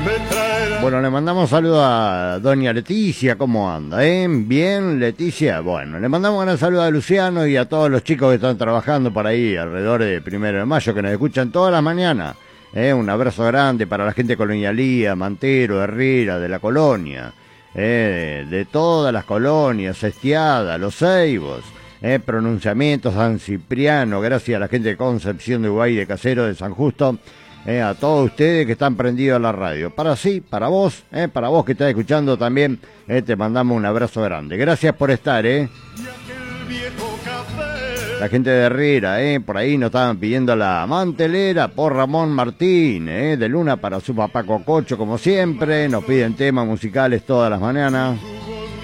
Bueno, le mandamos saludos a doña Leticia, ¿cómo anda? Bien, Leticia. Bueno, le mandamos un gran saludo a Luciano y a todos los chicos que están trabajando por ahí alrededor de 1 de Mayo, que nos escuchan todas las mañanas. Un abrazo grande para la gente de Colonialía, Mantero, Herrera, de la colonia, de todas las colonias, Estiada, Los Ceibos, Pronunciamiento, San Cipriano, gracias a la gente de Concepción de Uruguay, de Casero, de San Justo. A todos ustedes que están prendidos a la radio. Para vos que estás escuchando también, te mandamos un abrazo grande. Gracias por estar, La gente de Herrera, por ahí nos estaban pidiendo la mantelera por Ramón Martín, de Luna para su papá Cococho, como siempre. Nos piden temas musicales todas las mañanas.